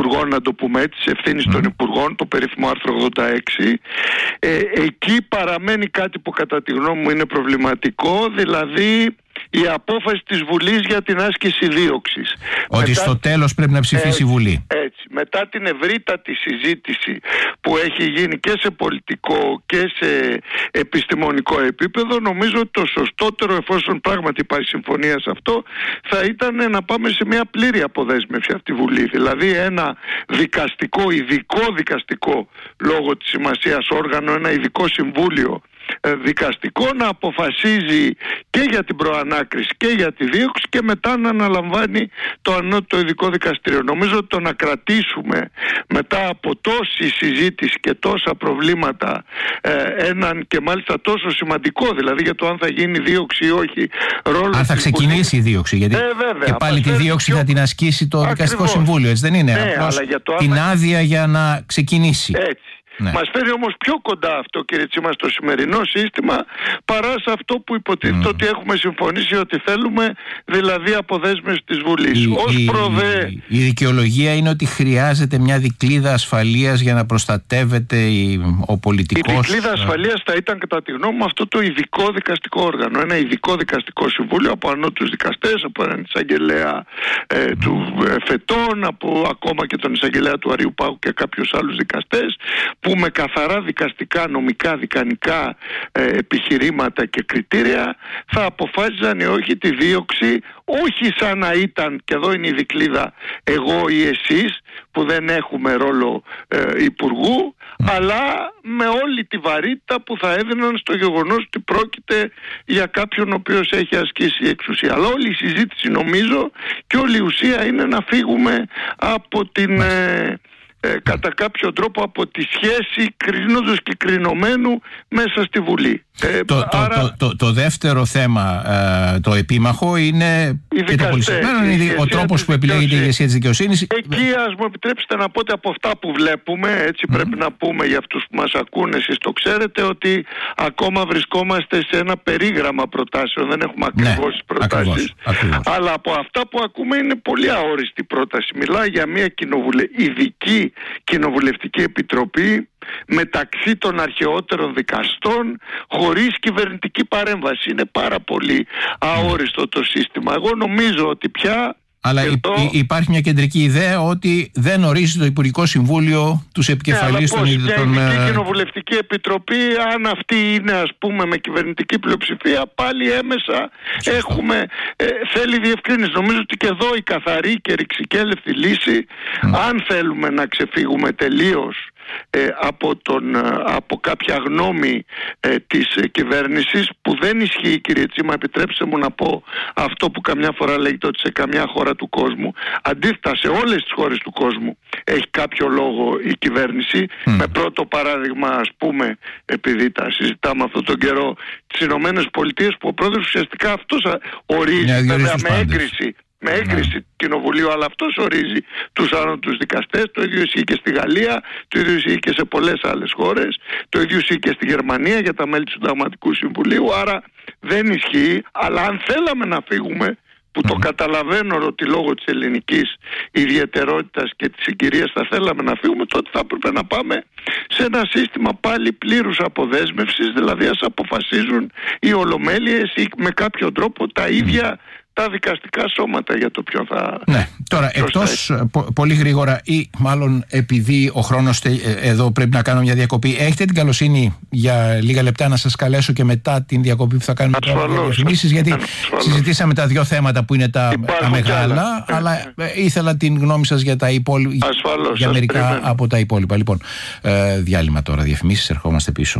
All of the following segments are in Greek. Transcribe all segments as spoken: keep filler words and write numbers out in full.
υπουργών, να το πούμε έτσι, της ευθύνης mm. των υπουργών, το περίφημο άρθρο ογδόντα έξι. Ε, εκεί παραμένει κάτι που κατά τη γνώμη μου είναι προβληματικό, δηλαδή η απόφαση της Βουλής για την άσκηση δίωξης. Ότι μετά, στο τέλος πρέπει να ψηφίσει η Βουλή. Έτσι. Μετά την ευρύτατη συζήτηση που έχει γίνει και σε πολιτικό και σε επιστημονικό επίπεδο, νομίζω ότι το σωστότερο, εφόσον πράγματι υπάρχει συμφωνία σε αυτό, θα ήταν να πάμε σε μια πλήρη αποδέσμευση από τη Βουλή. Δηλαδή ένα δικαστικό, ειδικό δικαστικό λόγω της σημασίας όργανο, ένα ειδικό συμβούλιο δικαστικό να αποφασίζει και για την προανάκριση και για τη δίωξη και μετά να αναλαμβάνει το ανώτατο ειδικό δικαστήριο. Νομίζω ότι το να κρατήσουμε μετά από τόση συζήτηση και τόσα προβλήματα ε, έναν και μάλιστα τόσο σημαντικό, δηλαδή για το αν θα γίνει δίωξη ή όχι, ρόλο. Αν θα ξεκινήσει η δίωξη, γιατί ε, βέβαια, και πάλι τη δίωξη πιο... θα την ασκήσει το Ακριβώς. Δικαστικό Συμβούλιο, έτσι δεν είναι? Ναι, απλώς το την άμα... άδεια για να ξεκινήσει. Έτσι. Ναι. Μας φέρει όμως πιο κοντά αυτό, κύριε Τσίμα, στο σημερινό σύστημα παρά σε αυτό που υποτίθεται mm. ότι έχουμε συμφωνήσει ότι θέλουμε, δηλαδή αποδέσμευση της Βουλής. Η, Ως η, προδέ... η, η δικαιολογία είναι ότι χρειάζεται μια δικλείδα ασφαλείας για να προστατεύεται η, ο πολιτικός... Η δικλείδα ασφαλείας θα ήταν κατά τη γνώμη μου αυτό το ειδικό δικαστικό όργανο. Ένα ειδικό δικαστικό συμβούλιο από ανώτους δικαστές, από έναν εισαγγελέα ε, mm. του ε, Φετών, από ακόμα και τον εισαγγελέα του Αριού Πάγου και κάποιους άλλους δικαστές, που με καθαρά δικαστικά, νομικά, δικανικά ε, επιχειρήματα και κριτήρια θα αποφάσιζαν ή όχι τη δίωξη, όχι σαν να ήταν, και εδώ είναι η δικλείδα, εγώ ή εσείς που δεν έχουμε ρόλο ε, υπουργού, mm. αλλά με όλη τη βαρύτητα που θα έδιναν στο γεγονός ότι πρόκειται για κάποιον ο οποίος έχει ασκήσει εξουσία. Αλλά όλη η συζήτηση, νομίζω, και όλη η ουσία είναι να φύγουμε από την... Ε, Ε, κατά κάποιο τρόπο από τη σχέση κρίνοντος και κρινομένου μέσα στη Βουλή. Ε, το, άρα... το, το, το, το δεύτερο θέμα, ε, το επίμαχο, είναι και το πολυσυμπέρον, είναι ο τρόπος που επιλέγεται η ηγεσία της δικαιοσύνης. Εκεί ας μου επιτρέψετε να πω ότι από αυτά που βλέπουμε, έτσι mm. πρέπει να πούμε για αυτούς που μας ακούνε, εσείς το ξέρετε, ότι ακόμα βρισκόμαστε σε ένα περίγραμμα προτάσεων, δεν έχουμε ακριβώς τις ναι, προτάσεις. Ακριβώς, ακριβώς. Αλλά από αυτά που ακούμε είναι πολύ αόριστη πρόταση. Μιλάει για μια κοινοβουλε... ειδική κοινοβουλευτική επιτροπή μεταξύ των αρχαιότερων δικαστών, χωρίς κυβερνητική παρέμβαση. Είναι πάρα πολύ αόριστο το σύστημα. Εγώ νομίζω ότι πια... Αλλά εδώ... υπάρχει μια κεντρική ιδέα ότι δεν ορίζει το Υπουργικό Συμβούλιο τους επικεφαλείς ναι, των ιδιωτικών. Η Ειδική Κοινοβουλευτική Επιτροπή, αν αυτή είναι ας πούμε με κυβερνητική πλειοψηφία, πάλι έμεσα Σωστό. έχουμε, ε, θέλει διευκρίνηση. Νομίζω ότι και εδώ η καθαρή και ρηξικέλευτη λύση, mm. αν θέλουμε να ξεφύγουμε τελείως Ε, από, τον, από κάποια γνώμη ε, της ε, κυβέρνησης που δεν ισχύει, κύριε Τσίμα, επιτρέψτε μου να πω αυτό που καμιά φορά λέγεται ότι σε καμιά χώρα του κόσμου, αντίθετα σε όλες τις χώρες του κόσμου έχει κάποιο λόγο η κυβέρνηση. Mm. Με πρώτο παράδειγμα, ας πούμε, επειδή τα συζητάμε αυτόν τον καιρό, τις Ηνωμένες Πολιτείες, που ο πρόεδρος ουσιαστικά αυτός ορίζει, βέβαια με έγκριση με έγκριση του Κοινοβουλίου, αλλά αυτός ορίζει τους άνωτους δικαστές. Το ίδιο ισχύει και στη Γαλλία, το ίδιο ισχύει και σε πολλές άλλες χώρες, το ίδιο ισχύει και στη Γερμανία για τα μέλη του Συνταγματικού Συμβουλίου. Άρα δεν ισχύει, αλλά αν θέλαμε να φύγουμε, που το καταλαβαίνω ότι λόγω της ελληνικής ιδιαιτερότητας και της συγκυρίας θα θέλαμε να φύγουμε, τότε θα έπρεπε να πάμε σε ένα σύστημα πάλι πλήρους αποδέσμευσης, δηλαδή ας αποφασίζουν οι ολομέλειες ή με κάποιο τρόπο τα ίδια τα δικαστικά σώματα για το ποιο θα... Ναι, τώρα εκτός πο- πολύ γρήγορα ή μάλλον επειδή ο χρόνος τε, εδώ πρέπει να κάνω μια διακοπή, έχετε την καλοσύνη για λίγα λεπτά να σας καλέσω και μετά την διακοπή που θα κάνουμε τώρα για διαφημίσεις, γιατί ασφαλώς. συζητήσαμε τα δύο θέματα που είναι τα, τα μεγάλα, αλλά ε, ήθελα την γνώμη σας για τα υπόλοιπα, για μερικά περιμένω. από τα υπόλοιπα. Λοιπόν, ε, διάλειμμα τώρα, διαφημίσεις, ερχόμαστε πίσω.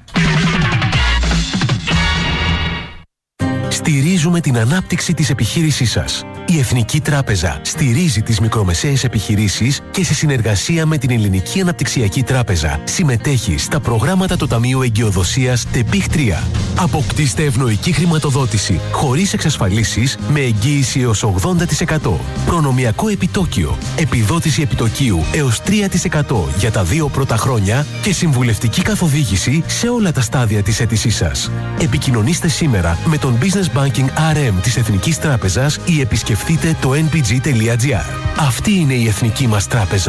Στηρίζουμε την ανάπτυξη της επιχείρησής σας. Η Εθνική Τράπεζα στηρίζει τις μικρομεσαίες επιχειρήσεις και σε συνεργασία με την Ελληνική Αναπτυξιακή Τράπεζα συμμετέχει στα προγράμματα του Ταμείου Εγκυοδοσίας ΤΕΠΙΧ τρία. Αποκτήστε ευνοϊκή χρηματοδότηση χωρίς εξασφαλίσεις με εγγύηση έως ογδόντα τοις εκατό. Προνομιακό επιτόκιο, επιδότηση επιτοκίου έως τρία τοις εκατό για τα δύο πρώτα χρόνια και συμβουλευτική καθοδήγηση σε όλα τα στάδια της αίτησής σας. Επικοινωνήστε σήμερα με τον Business Banking αρ εμ της Εθνικής Τράπεζας ή επισκεφτείτε το εν πι τζι τελεία τζι άρ. Αυτή είναι η Εθνική μας Τράπεζα.